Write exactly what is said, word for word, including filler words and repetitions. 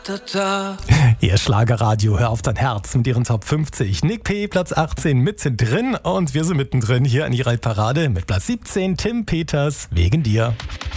Ihr Schlagerradio, hör auf dein Herz mit ihren Top fünfzig. Nick P. Platz achtzehn mittendrin und wir sind mittendrin hier an ihrer Parade mit Platz siebzehn. Tim Peters, wegen dir.